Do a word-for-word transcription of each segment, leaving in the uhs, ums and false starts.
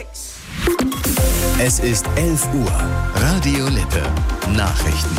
six. Es ist elf Uhr. Radio Lippe. Nachrichten.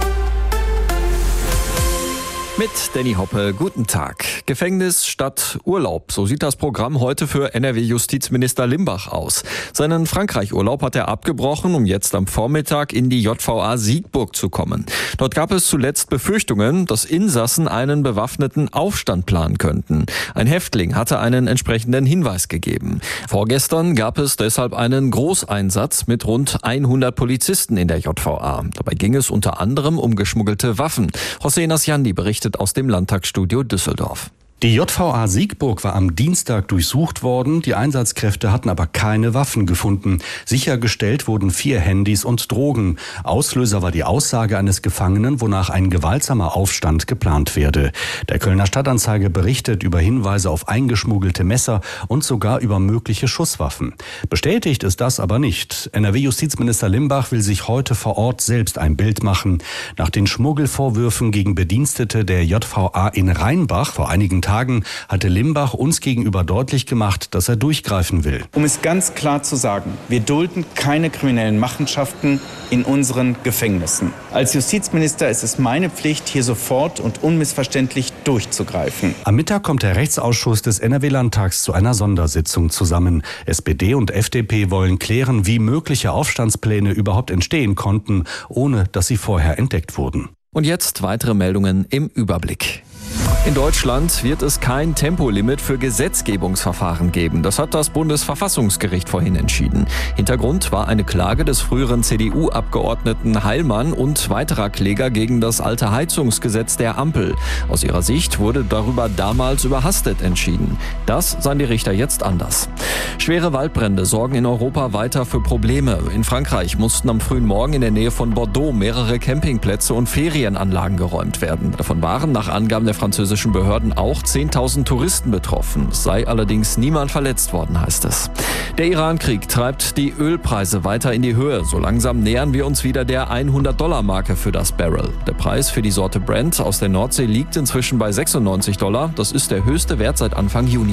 Mit Danny Hoppe, guten Tag. Gefängnis statt Urlaub, so sieht das Programm heute für N R W-Justizminister Limbach aus. Seinen Frankreich-Urlaub hat er abgebrochen, um jetzt am Vormittag in die J V A Siegburg zu kommen. Dort gab es zuletzt Befürchtungen, dass Insassen einen bewaffneten Aufstand planen könnten. Ein Häftling hatte einen entsprechenden Hinweis gegeben. Vorgestern gab es deshalb einen Großeinsatz mit rund hundert Polizisten in der J V A. Dabei ging es unter anderem um geschmuggelte Waffen. Hossein Asjandi berichtet aus dem Landtagsstudio Düsseldorf. Die J V A Siegburg war am Dienstag durchsucht worden. Die Einsatzkräfte hatten aber keine Waffen gefunden. Sichergestellt wurden vier Handys und Drogen. Auslöser war die Aussage eines Gefangenen, wonach ein gewaltsamer Aufstand geplant werde. Der Kölner Stadtanzeiger berichtet über Hinweise auf eingeschmuggelte Messer und sogar über mögliche Schusswaffen. Bestätigt ist das aber nicht. N R W-Justizminister Limbach will sich heute vor Ort selbst ein Bild machen. Nach den Schmuggelvorwürfen gegen Bedienstete der J V A in Rheinbach vor einigen Tagen Tagen hatte Limbach uns gegenüber deutlich gemacht, dass er durchgreifen will. Um es ganz klar zu sagen, wir dulden keine kriminellen Machenschaften in unseren Gefängnissen. Als Justizminister ist es meine Pflicht, hier sofort und unmissverständlich durchzugreifen. Am Mittag kommt der Rechtsausschuss des N R W-Landtags zu einer Sondersitzung zusammen. S P D und F D P wollen klären, wie mögliche Aufstandspläne überhaupt entstehen konnten, ohne dass sie vorher entdeckt wurden. Und jetzt weitere Meldungen im Überblick. In Deutschland wird es kein Tempolimit für Gesetzgebungsverfahren geben. Das hat das Bundesverfassungsgericht vorhin entschieden. Hintergrund war eine Klage des früheren C D U-Abgeordneten Heilmann und weiterer Kläger gegen das alte Heizungsgesetz der Ampel. Aus ihrer Sicht wurde darüber damals überhastet entschieden. Das sahen die Richter jetzt anders. Schwere Waldbrände sorgen in Europa weiter für Probleme. In Frankreich mussten am frühen Morgen in der Nähe von Bordeaux mehrere Campingplätze und Ferienanlagen geräumt werden. Davon waren nach Angaben der französischen Behörden auch zehntausend Touristen betroffen. Es sei allerdings niemand verletzt worden, heißt es. Der Iran-Krieg treibt die Ölpreise weiter in die Höhe. So langsam nähern wir uns wieder der hundert-Dollar-Marke für das Barrel. Der Preis für die Sorte Brent aus der Nordsee liegt inzwischen bei sechsundneunzig Dollar. Das ist der höchste Wert seit Anfang Juni.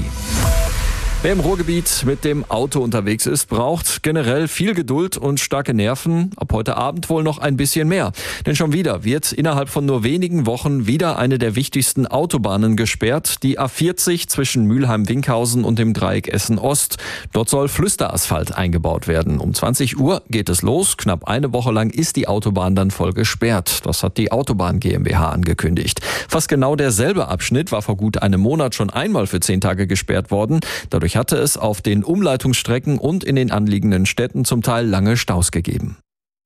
Wer im Ruhrgebiet mit dem Auto unterwegs ist, braucht generell viel Geduld und starke Nerven. Ab heute Abend wohl noch ein bisschen mehr. Denn schon wieder wird innerhalb von nur wenigen Wochen wieder eine der wichtigsten Autobahnen gesperrt. Die A vierzig zwischen Mülheim-Winkhausen und dem Dreieck Essen-Ost. Dort soll Flüsterasphalt eingebaut werden. Um zwanzig Uhr geht es los. Knapp eine Woche lang ist die Autobahn dann voll gesperrt. Das hat die Autobahn GmbH angekündigt. Fast genau derselbe Abschnitt war vor gut einem Monat schon einmal für zehn Tage gesperrt worden. Dadurch hatte es auf den Umleitungsstrecken und in den anliegenden Städten zum Teil lange Staus gegeben.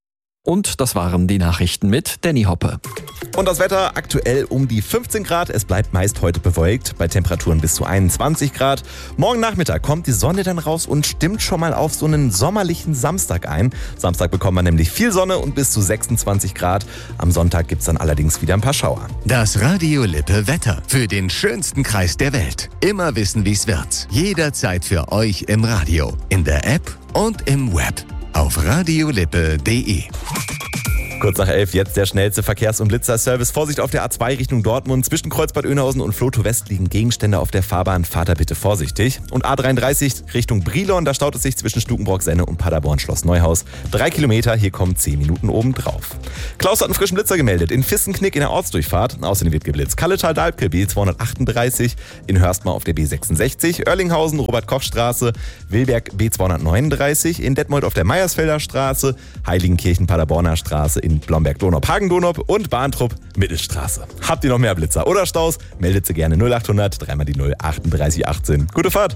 Und das waren die Nachrichten mit Danny Hoppe. Und das Wetter aktuell um die fünfzehn Grad. Es bleibt meist heute bewölkt, bei Temperaturen bis zu einundzwanzig Grad. Morgen Nachmittag kommt die Sonne dann raus und stimmt schon mal auf so einen sommerlichen Samstag ein. Samstag bekommt man nämlich viel Sonne und bis zu sechsundzwanzig Grad. Am Sonntag gibt es dann allerdings wieder ein paar Schauer. Das Radio Lippe Wetter für den schönsten Kreis der Welt. Immer wissen, wie's wird. Jederzeit für euch im Radio, in der App und im Web. Auf radiolippe punkt de. Kurz nach elf, jetzt der schnellste Verkehrs- und Blitzerservice. Vorsicht auf der A zwei Richtung Dortmund. Zwischen Kreuzbad Oeynhausen und Floto West liegen Gegenstände auf der Fahrbahn. Fahrt da bitte vorsichtig. Und A dreiunddreißig Richtung Brilon. Da staut es sich zwischen Stukenbrock-Senne und Paderborn-Schloss-Neuhaus. Drei Kilometer, hier kommen zehn Minuten oben drauf. Klaus hat einen frischen Blitzer gemeldet. In Fissenknick in der Ortsdurchfahrt. Außerdem wird geblitzt. Kalletal-Dalbke B zweihundertachtunddreißig. In Hörstmar auf der B sechsundsechzig. Oerlinghausen, Robert-Koch-Straße. Wilberg B zweihundertneununddreißig. In Detmold auf der Meiersfelder Straße. Heiligenkirchen-Paderborner Straße. In Blomberg-Donop-Hagendonop und Bahntrupp Mittelstraße. Habt ihr noch mehr Blitzer oder Staus? Meldet sie gerne null achthundert, dreimal die null, achtunddreißig achtzehn. Gute Fahrt!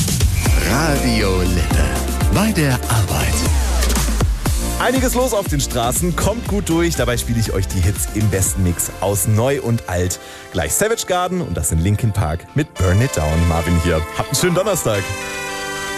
Radio Lippe. Bei der Arbeit. Einiges los auf den Straßen, kommt gut durch. Dabei spiele ich euch die Hits im besten Mix aus Neu und Alt. Gleich Savage Garden und das in Linkin Park mit Burn It Down. Marvin hier. Habt einen schönen Donnerstag.